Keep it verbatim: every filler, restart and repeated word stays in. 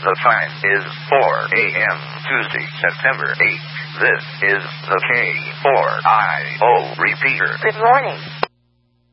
The time is four a.m. Tuesday, September eighth. This is the K four I O repeater. Good morning.